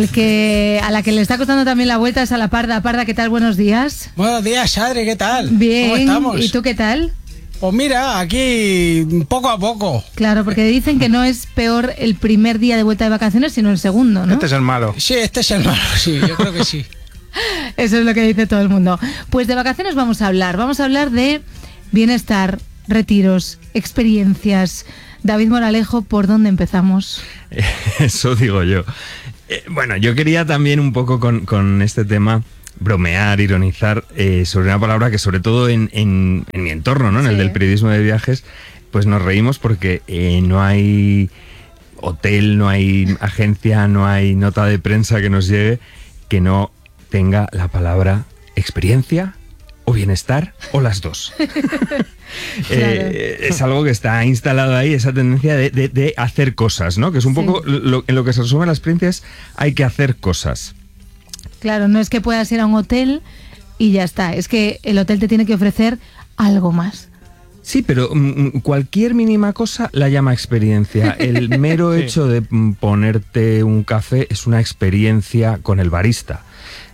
A la que le está costando también la vuelta es a la Parda. Parda, ¿qué tal? Buenos días. Buenos días, Adri, ¿qué tal? Bien. ¿Cómo estamos? ¿Y tú qué tal? Pues mira, aquí poco a poco. Claro, porque dicen que no es peor el primer día de vuelta de vacaciones, sino el segundo, ¿no? Este es el malo. Sí, este es el malo, sí, yo creo que sí. Eso es lo que dice todo el mundo. Pues de vacaciones vamos a hablar de bienestar, retiros, experiencias. David Moralejo, ¿por dónde empezamos? Eso digo yo. Bueno, yo quería también un poco con este tema bromear, ironizar sobre una palabra que sobre todo en mi entorno, ¿no? En el del periodismo de viajes, pues nos reímos porque no hay hotel, no hay agencia, no hay nota de prensa que nos llegue que no tenga la palabra experiencia o bienestar o las dos. Claro. Es algo que está instalado ahí, esa tendencia de hacer cosas, ¿no? Que es un poco en lo que se resume la experiencia, es hay que hacer cosas. Claro, no es que puedas ir a un hotel y ya está, es que el hotel te tiene que ofrecer algo más. Sí, pero cualquier mínima cosa la llama experiencia. El mero hecho de ponerte un café es una experiencia con el barista.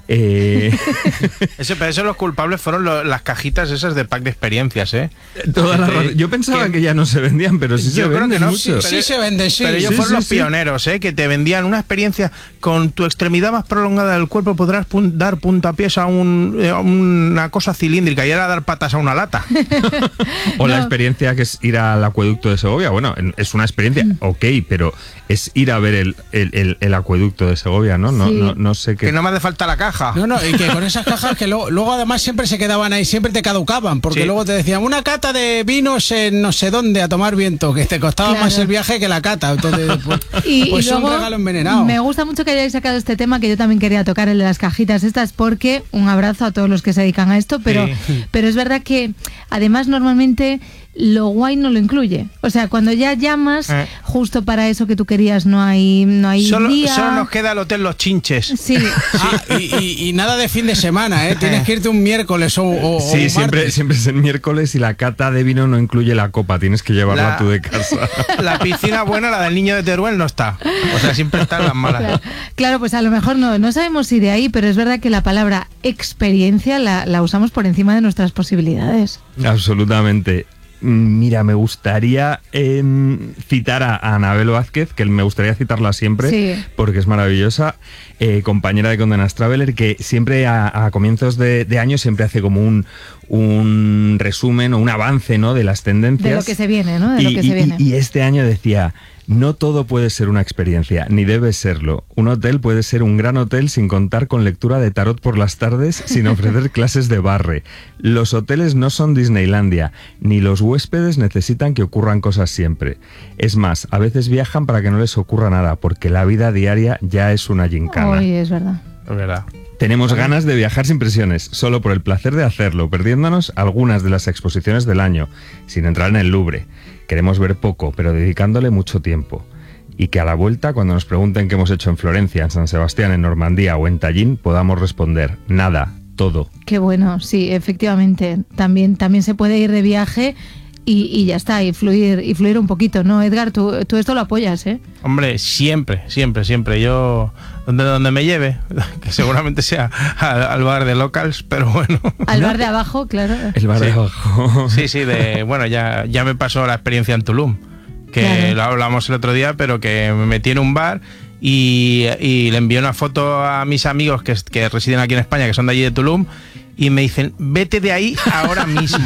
Eso los culpables fueron las cajitas esas de pack de experiencias, ¿eh? Yo pensaba que ya no se vendían, pero sí se venden mucho. Sí se venden, sí. Pero ellos fueron los pioneros, ¿eh? Que te vendían una experiencia con tu extremidad más prolongada del cuerpo, podrás dar puntapiés a una cosa cilíndrica y era dar patas a una lata. O la experiencia que es ir al acueducto de Segovia. Bueno, es una experiencia, ok, pero es ir a ver el acueducto de Segovia, ¿no? No sé qué. Que no me hace falta la caja. No, y que con esas cajas que luego además siempre se quedaban ahí, siempre te caducaban, porque luego te decían una cata de vinos en no sé dónde a tomar viento, que te costaba más el viaje que la cata. Entonces, pues y luego, un regalo envenenado. Me gusta mucho que hayáis sacado este tema, que yo también quería tocar, el de las cajitas estas, porque un abrazo a todos los que se dedican a esto, pero es verdad que además normalmente lo guay no lo incluye. O sea, cuando ya llamas, justo para eso que tú querías no hay solo día. nos queda el hotel Los Chinches. Sí. Y nada de fin de semana, ¿eh? Tienes que irte un miércoles o sí, un siempre es el miércoles y la cata de vino no incluye la copa, tienes que llevarla tú de casa. La piscina buena, la del niño de Teruel, no está. O sea, siempre están las malas. Claro, pues a lo mejor no sabemos si de ahí, pero es verdad que la palabra experiencia la usamos por encima de nuestras posibilidades. Absolutamente. Mira, me gustaría citar a Anabel Vázquez, que me gustaría citarla siempre, porque es maravillosa, compañera de Condenas Traveler, que siempre a comienzos de año siempre hace como un resumen o un avance, ¿no?, de las tendencias. De lo que se viene, ¿no? Y este año decía: no todo puede ser una experiencia, ni debe serlo. Un hotel puede ser un gran hotel sin contar con lectura de tarot por las tardes, sin ofrecer clases de barre. Los hoteles no son Disneylandia, ni los huéspedes necesitan que ocurran cosas siempre. Es más, a veces viajan para que no les ocurra nada, porque la vida diaria ya es una gincana. Oye, es verdad. Es verdad. Tenemos ganas de viajar sin presiones, solo por el placer de hacerlo, perdiéndonos algunas de las exposiciones del año, sin entrar en el Louvre. Queremos ver poco, pero dedicándole mucho tiempo. Y que a la vuelta, cuando nos pregunten qué hemos hecho en Florencia, en San Sebastián, en Normandía o en Tallin, podamos responder: nada, todo. Qué bueno, sí, efectivamente. También se puede ir de viaje y ya está, y fluir un poquito, ¿no? Edgar, tú esto lo apoyas, ¿eh? Hombre, siempre. Yo, donde me lleve, que seguramente sea al bar de Locals, pero bueno. Al bar de abajo, claro. El bar de abajo. Sí, bueno, ya me pasó la experiencia en Tulum, que lo hablamos el otro día, pero que me metí en un bar y le envié una foto a mis amigos que residen aquí en España, que son de allí de Tulum, y me dicen: vete de ahí ahora mismo.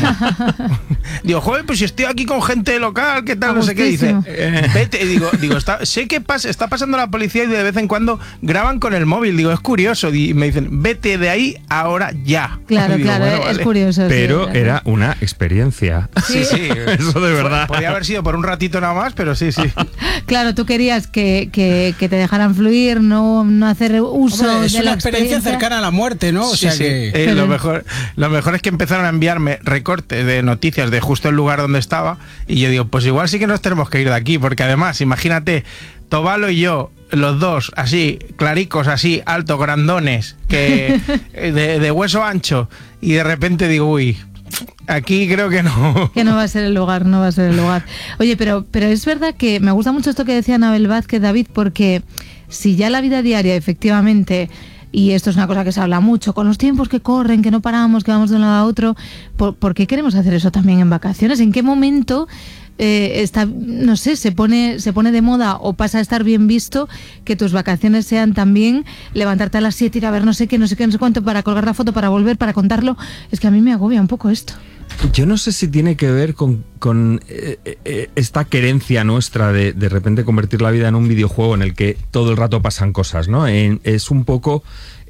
Digo, joder, pues si estoy aquí con gente local, ¿qué tal? No sé qué. Dice, vete. Digo, sé que está pasando la policía y de vez en cuando graban con el móvil. Digo, es curioso. Y me dicen: vete de ahí ahora ya. Claro, digo, bueno, vale. Es curioso. Pero era una experiencia. Sí. Eso de verdad. Podría haber sido por un ratito nada más, pero sí. Claro, tú querías que te dejaran fluir, no hacer uso. Hombre, es de una la experiencia cercana a la muerte, ¿no? O sea que... Lo mejor es que empezaron a enviarme recortes de noticias de justo el lugar donde estaba, y yo digo, pues igual sí que nos tenemos que ir de aquí, porque además, imagínate, Tobalo y yo, los dos, así, claricos, así, altos, grandones, que de hueso ancho, y de repente digo, uy, aquí creo que no. Que no va a ser el lugar, no va a ser el lugar. Oye, pero es verdad que me gusta mucho esto que decía Anabel Vázquez, David, porque si ya la vida diaria efectivamente, y esto es una cosa que se habla mucho, con los tiempos que corren, que no paramos, que vamos de un lado a otro, ¿por qué queremos hacer eso también en vacaciones? ¿En qué momento no sé, se pone de moda o pasa a estar bien visto que tus vacaciones sean también levantarte a las 7, ir a ver no sé qué, no sé cuánto, para colgar la foto, para volver, para contarlo? Es que a mí me agobia un poco esto. Yo no sé si tiene que ver con esta querencia nuestra de repente convertir la vida en un videojuego en el que todo el rato pasan cosas, ¿no? Es un poco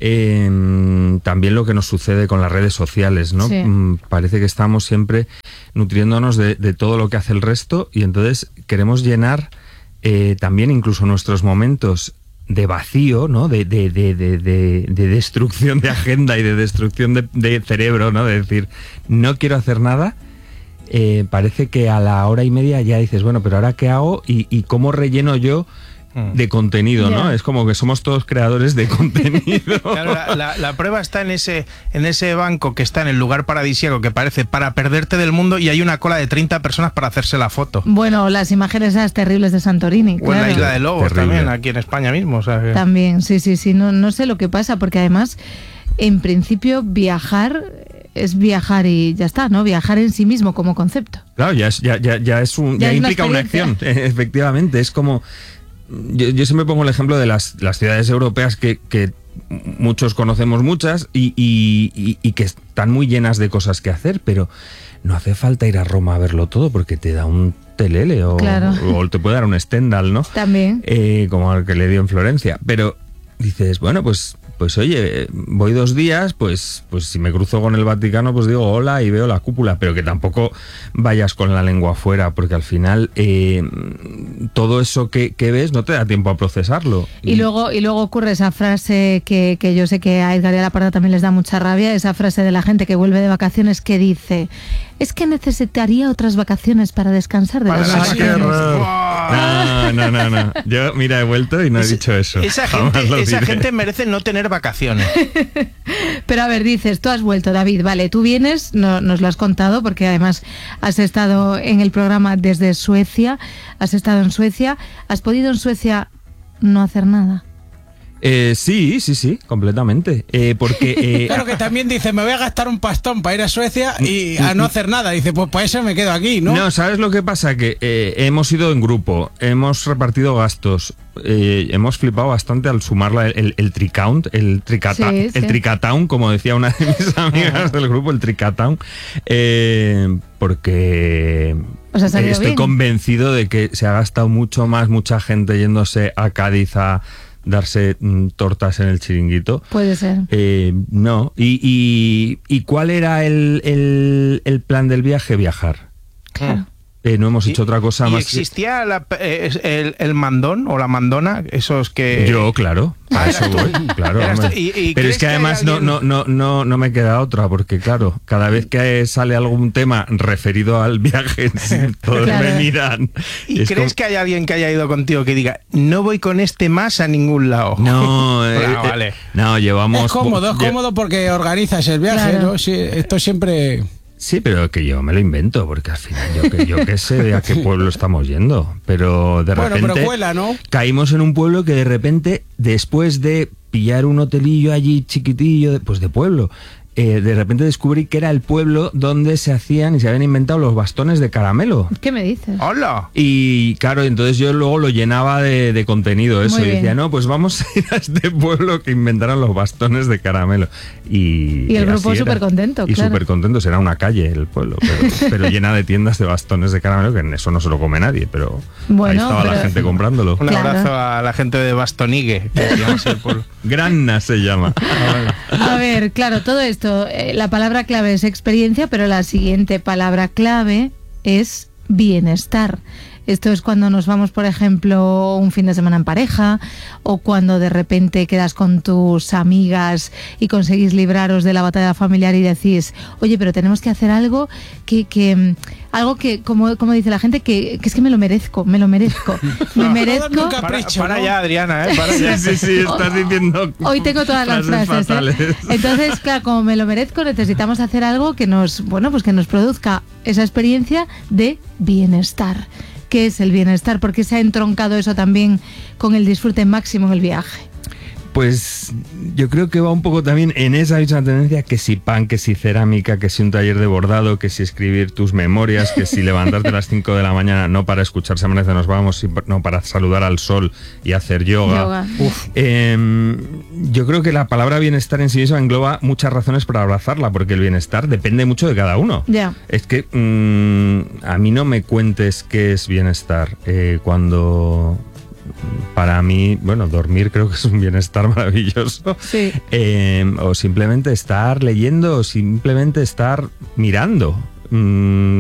también lo que nos sucede con las redes sociales, ¿no? Sí. Parece que estamos siempre nutriéndonos de todo lo que hace el resto, y entonces queremos llenar también incluso nuestros momentos de vacío, ¿no? De destrucción de agenda y de destrucción de cerebro, ¿no? De decir, no quiero hacer nada. Parece que a la hora y media ya dices, bueno, pero ¿ahora qué hago? ¿Y cómo relleno yo de contenido, ¿no? Yeah. Es como que somos todos creadores de contenido. Claro, la prueba está en ese banco que está en el lugar paradisíaco que parece para perderte del mundo, y hay una cola de 30 personas para hacerse la foto. Bueno, las imágenes esas terribles de Santorini. O en la Isla de Lobos también, aquí en España mismo. O sea que... También, sí. No sé lo que pasa, porque además, en principio, viajar es viajar y ya está, ¿no? Viajar en sí mismo como concepto. Claro, ya implica una acción, efectivamente. Es como... Yo siempre pongo el ejemplo de las ciudades europeas que muchos conocemos muchas y que están muy llenas de cosas que hacer, pero no hace falta ir a Roma a verlo todo, porque te da un telele o te puede dar un Stendhal, ¿no? También. Como el que le dio en Florencia. Pero dices, bueno, pues oye, voy 2 días, pues si me cruzo con el Vaticano, pues digo hola y veo la cúpula, pero que tampoco vayas con la lengua afuera, porque al final todo eso que ves no te da tiempo a procesarlo. Y luego ocurre esa frase que yo sé que a Edgar y a la Parda también les da mucha rabia, esa frase de la gente que vuelve de vacaciones que dice: es que necesitaría otras vacaciones para descansar de las vacaciones. No. Yo, mira, he vuelto y no he dicho eso. Esa gente merece no tener vacaciones. Pero a ver, dices, tú has vuelto, David, vale, tú vienes, nos lo has contado, porque además has estado en el programa desde Suecia, has estado en Suecia, ¿has podido en Suecia no hacer nada? Sí, completamente. Porque claro, que también dice, me voy a gastar un pastón para ir a Suecia y a no hacer nada. Dice, pues para eso me quedo aquí, ¿no? No, ¿sabes lo que pasa? Que hemos ido en grupo, hemos repartido gastos, hemos flipado bastante al sumarla el tricount, el tricatown, como decía una de mis amigas del grupo, el tricatown, porque estoy convencido de que se ha gastado mucha gente yéndose a Cádiz a darse tortas en el Chiringuito. Puede ser. No. ¿Y cuál era el plan del viaje? Viajar. Claro. No hemos hecho otra cosa más. ¿Y existía el mandón o la mandona? Esos que... Yo, claro. A eso voy, claro. Pero es que además no me queda otra, porque claro, cada vez que sale algún tema referido al viaje, todos me miran. ¿Y crees que hay alguien que haya ido contigo que diga, no voy con este más a ningún lado? No, vale. No, llevamos... Es cómodo porque organizas el viaje, claro. ¿No? Sí, esto siempre... Sí, pero que yo me lo invento, porque al final yo qué sé de a qué pueblo estamos yendo. Pero de repente pero vuela, ¿no? Caímos en un pueblo que de repente, después de pillar un hotelillo allí chiquitillo, pues de pueblo, de repente descubrí que era el pueblo donde se hacían y se habían inventado los bastones de caramelo. ¿Qué me dices? ¡Hola! Y claro, entonces yo luego lo llenaba de contenido eso. Y decía, no, pues vamos a ir a este pueblo que inventaron los bastones de caramelo. Y el grupo súper contento, claro. Y súper contento, será una calle el pueblo, pero llena de tiendas de bastones de caramelo, que en eso no se lo come nadie, pero ahí estaba la gente comprándolo. Un abrazo a la gente de Bastonigue, que se llama así el pueblo. Granna se llama. A ver, claro, todo esto, la palabra clave es experiencia, pero la siguiente palabra clave es bienestar. Esto es cuando nos vamos, por ejemplo, un fin de semana en pareja, o cuando de repente quedas con tus amigas y conseguís libraros de la batalla familiar y decís, oye, pero tenemos que hacer algo algo que, como dice la gente, que es que me lo merezco. Me merezco. Para ya, Adriana, para ya. Sí, estás diciendo. Hoy tengo todas las frases. Entonces, claro, como me lo merezco, necesitamos hacer algo que nos produzca esa experiencia de bienestar. qué es el bienestar, por qué se ha entroncado eso también con el disfrute máximo en el viaje. Pues yo creo que va un poco también en esa misma tendencia, que si pan, que si cerámica, que si un taller de bordado, que si escribir tus memorias, que si levantarte a las 5 de la mañana no para escuchar Se Amanece Nos Vamos, sino para saludar al sol y hacer yoga. Yo creo que la palabra bienestar en sí misma engloba muchas razones para abrazarla, porque el bienestar depende mucho de cada uno. Es que a mí no me cuentes qué es bienestar cuando... Para mí, bueno, dormir creo que es un bienestar maravilloso. Sí. O simplemente estar leyendo, o simplemente estar mirando.